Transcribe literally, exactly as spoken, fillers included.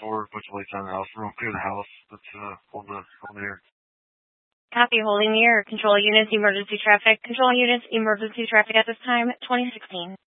four, a bunch of lights on the house. We're gonna clear the house. Let's uh, hold the hold the air. Copy, holding the air. Control units, emergency traffic. Control units, emergency traffic at this time, twenty sixteen.